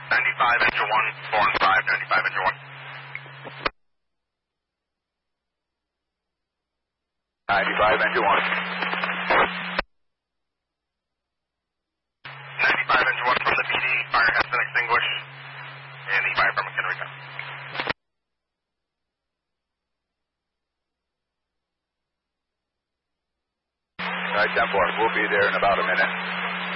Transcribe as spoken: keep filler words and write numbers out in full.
ninety-five, engine one, four and five, ninety-five, engine one. ninety-five, engine one. ninety-five, engine one from the P D, fire has been extinguished, and the fire from McHenry Town. All right, ten four, we'll be there in about a minute.